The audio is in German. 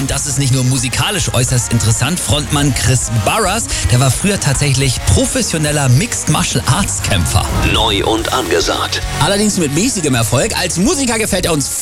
Und das ist nicht nur musikalisch äußerst interessant. Frontmann Chris Burrers, der war früher tatsächlich professioneller Mixed Martial Arts Kämpfer. Neu und angesagt. Allerdings mit mäßigem Erfolg. Als Musiker gefällt er uns